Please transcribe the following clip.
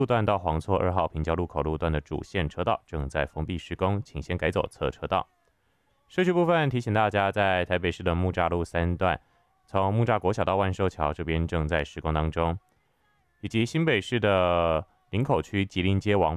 路段到黄厝2号平交路口路段的主线车道正在封闭施工，请先改走侧车道。社区部分提醒大家，在台北市的木栅路3段，从木栅国小到万寿桥这边正在施工当中，以及新北市的林口区吉林街往